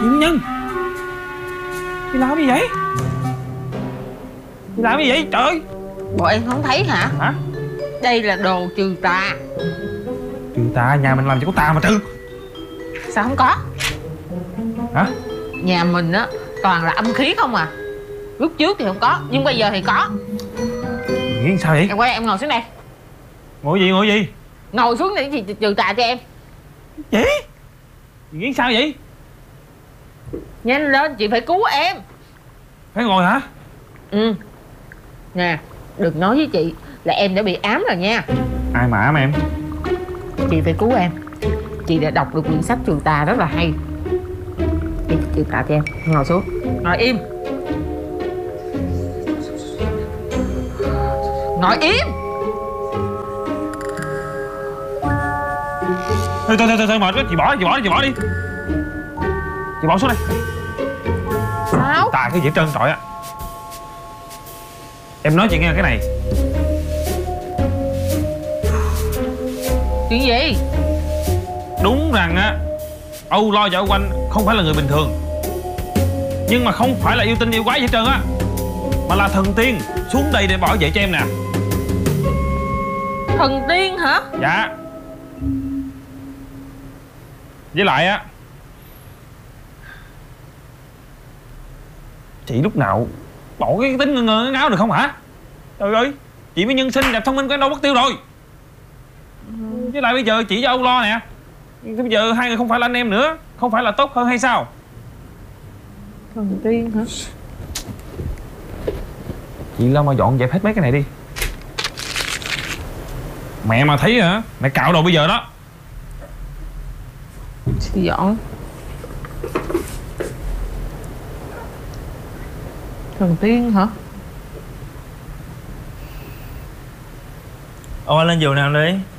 Chị Nguyên Nhân, chị làm gì vậy? Chị làm gì vậy trời ơi? Bộ em không thấy hả? Hả? Đây là đồ trừ tà. Trừ tà? Nhà mình làm gì có tà mà trừ? Sao không có? Hả? Nhà mình á toàn là âm khí không à. Lúc trước thì không có, nhưng bây giờ thì có. Nghĩ sao vậy? Em quay em ngồi xuống đây. Ngồi gì ngồi gì? Ngồi xuống để chị trừ tà cho em. Chị nghĩ sao vậy? Nhanh lên, chị phải cứu em. Phải ngồi hả? Ừ. Nè, đừng nói với chị là em đã bị ám rồi nha. Ai mà ám em? Chị phải cứu em. Chị đã đọc được quyển sách trừ tà rất là hay. Chị trừ tà cho em. Ngồi xuống. Ngồi im. Ngồi im. Thôi mệt quá, chị bỏ đi. Chị bỏ xuống đây. Sao? Tà cái gì hết trơn trọi á. Em nói chị nghe cái này. Chuyện gì? Đúng rằng á, Âu Lo và Âu Quanh không phải là người bình thường, nhưng mà không phải là yêu tinh yêu quái gì hết trơn á, mà là thần tiên xuống đây để bảo vệ cho em nè. Thần tiên hả? Dạ. Với lại á, chị lúc nào bỏ cái tính ngơ ngơ ngáo được không hả? Trời ơi, chị mới nhân sinh đẹp thông minh của em đâu mất tiêu rồi. Với lại bây giờ chị với Âu Lo nè, bây giờ hai người không phải là anh em nữa, không phải là tốt hơn hay sao? Thần tiên hả? Chị lo mà dọn dẹp hết mấy cái này đi. Mẹ mà thấy hả, mẹ cạo đầu bây giờ đó. Chị dọn. Thần tiên hả? Ôi lên giường nào đi.